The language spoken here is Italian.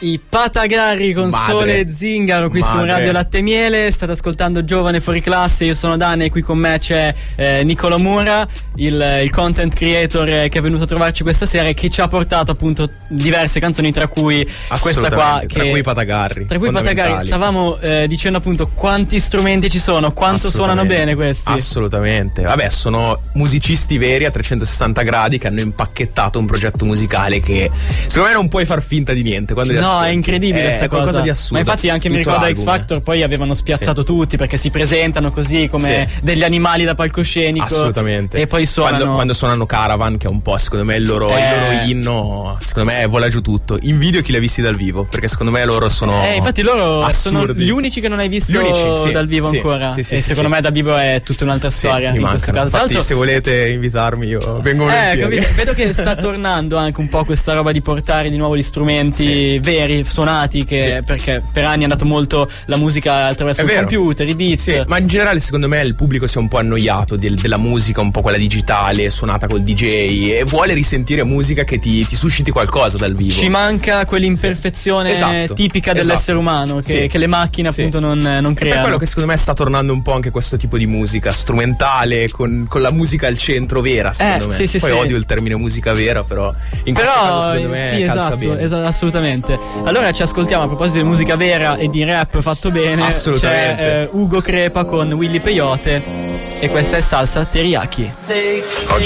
I Patagarri con Sole e Zingaro qui su Radio Latte e Miele. State ascoltando Giovane Fuori Classe. Io sono Dani e qui con me c'è Niccolò Mura, il content creator che è venuto a trovarci questa sera e che ci ha portato appunto diverse canzoni, tra cui questa qua, tra cui Patagarri. Stavamo dicendo appunto quanti strumenti ci sono, quanto suonano bene questi. Assolutamente. Vabbè, sono musicisti veri a 360 gradi che hanno impacchettato un progetto musicale che secondo me non puoi far finta di niente quando li ascolti. No, è incredibile questa cosa. Qualcosa di assurdo. Ma infatti anche mi ricordo X Factor poi avevano spiazzato tutti perché si presentano così come degli animali da palcoscenico. Assolutamente. E poi suonano quando suonano Caravan, che è un po' secondo me il loro inno, secondo me vola giù tutto. Invidio chi li ha visti dal vivo, perché secondo me loro sono infatti loro assurdi. Sono gli unici che non hai visto dal vivo ancora. E secondo me dal vivo è tutta un'altra storia in questo caso. Infatti se volete invitarmi io vengo volentieri. Vedo che sta tornando anche un po' questa roba di portare di nuovo gli strumenti veri, suonati, perché per anni è andato molto la musica attraverso il computer, i beat. Ma in generale secondo me il pubblico si è un po' annoiato della musica un po' quella digitale, suonata col DJ, e vuole risentire musica che ti susciti qualcosa dal vivo. Ci manca quell'imperfezione tipica dell'essere umano che le macchine appunto non creano. Per quello che secondo me sta tornando un po' anche questo tipo di musica strumentale con la musica al centro vera, secondo me. Poi odio il termine musica vera, però in questo caso secondo me calza bene. Assolutamente. Allora ci ascoltiamo, a proposito di musica vera e di rap fatto bene, assolutamente, c'è Ugo Crepa con Willy Peyote e questa è Salsa Teriyaki.